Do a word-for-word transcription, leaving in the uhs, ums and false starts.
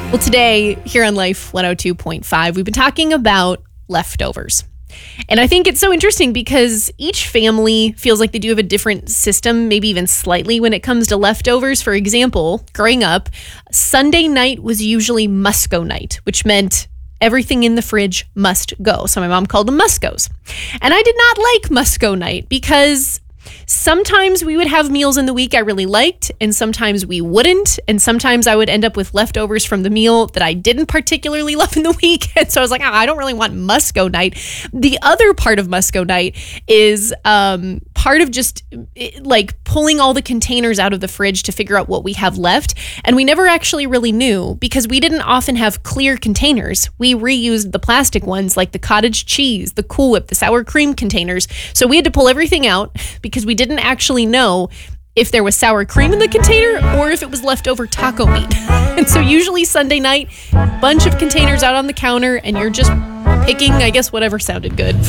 Well, today here on Life one oh two point five, we've been talking about leftovers. And I think it's so interesting because each family feels like they do have a different system, maybe even slightly when it comes to leftovers. For example, growing up, Sunday night was usually Musco night, which meant everything in the fridge must go. So my mom called them Muscos. And I did not like Musco night because sometimes we would have meals in the week I really liked, and sometimes we wouldn't. And sometimes I would end up with leftovers from the meal that I didn't particularly love in the week. And so I was like, oh, I don't really want Musco night. The other part of Musco night is um, part of just like pulling all the containers out of the fridge to figure out what we have left. And we never actually really knew because we didn't often have clear containers. We reused the plastic ones like the cottage cheese, the Cool Whip, the sour cream containers. So we had to pull everything out because we didn't actually know if there was sour cream in the container or if it was leftover taco meat. And so usually Sunday night, bunch of containers out on the counter and you're just picking, I guess, whatever sounded good.